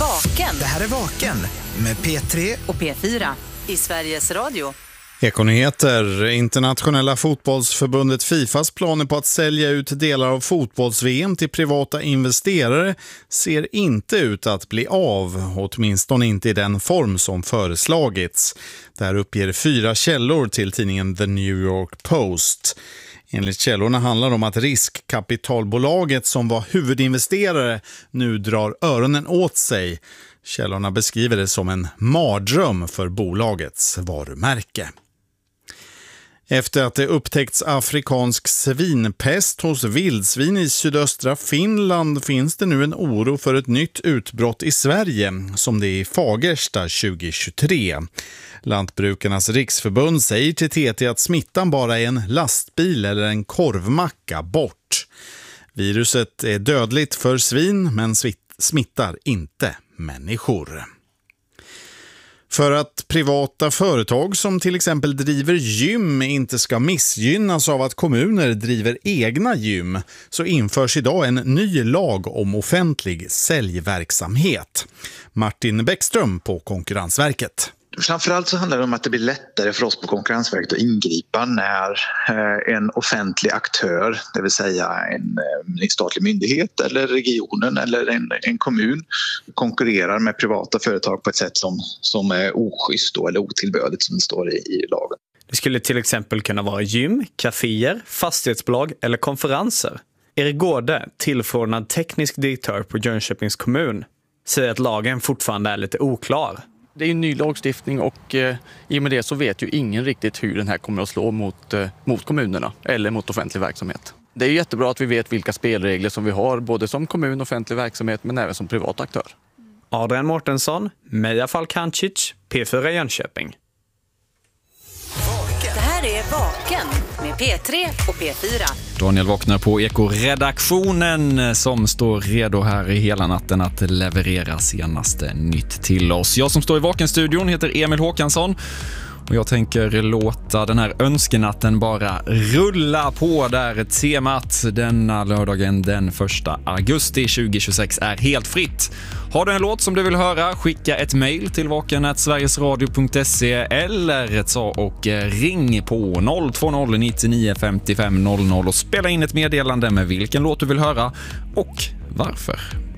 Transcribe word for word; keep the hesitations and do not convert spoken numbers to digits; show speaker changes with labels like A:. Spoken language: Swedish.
A: Vaken.
B: Det här är Vaken med P tre
A: och P fyra i Sveriges Radio.
C: Ekonyheter. Internationella fotbollsförbundet Fifas planer på att sälja ut delar av fotbolls-V M till privata investerare ser inte ut att bli av, åtminstone inte i den form som föreslagits. Där uppger fyra källor till tidningen The New York Post. Enligt källorna handlar det om att riskkapitalbolaget som var huvudinvesterare nu drar öronen åt sig. Källorna beskriver det som en mardröm för bolagets varumärke. Efter att det upptäckts afrikansk svinpest hos vildsvin i sydöstra Finland finns det nu en oro för ett nytt utbrott i Sverige, som det är i Fagersta tjugohundratjugotre. Lantbrukarnas riksförbund säger till T T att smittan bara är en lastbil eller en korvmacka bort. Viruset är dödligt för svin men smittar inte människor. För att privata företag som till exempel driver gym inte ska missgynnas av att kommuner driver egna gym så införs idag en ny lag om offentlig säljverksamhet. Martin Bäckström på Konkurrensverket.
D: Framförallt så handlar det om att det blir lättare för oss på Konkurrensverket att ingripa när en offentlig aktör, det vill säga en, en statlig myndighet eller regionen eller en, en kommun, konkurrerar med privata företag på ett sätt som, som är oschysst då, eller otillbörligt som det står i, i lagen.
E: Det skulle till exempel kunna vara gym, kaféer, fastighetsbolag eller konferenser. Erik Gårde, tillförordnad teknisk direktör på Jönköpings kommun, säger att lagen fortfarande är lite oklar.
F: Det är ju en ny lagstiftning och eh, i och med det så vet ju ingen riktigt hur den här kommer att slå mot, eh, mot kommunerna eller mot offentlig verksamhet. Det är ju jättebra att vi vet vilka spelregler som vi har både som kommun, offentlig verksamhet men även som privat aktör.
E: Adrian Mårtensson, Meja Falkancic, P fyra Jönköping.
A: Det här är Vaken med P tre och P fyra.
G: Daniel vaknar på Eko-redaktionen som står redo här i hela natten att leverera senaste nytt till oss. Jag som står i Vaken-studion heter Emil Håkansson och jag tänker låta den här önskenatten bara rulla på där temat denna lördagen den första augusti tjugohundratjugosex är helt fritt. Har du en låt som du vill höra, skicka ett mejl till vaken at sverigesradio punkt se eller ta och ring på noll två noll nio nio fem fem noll noll och spela in ett meddelande med vilken låt du vill höra och varför.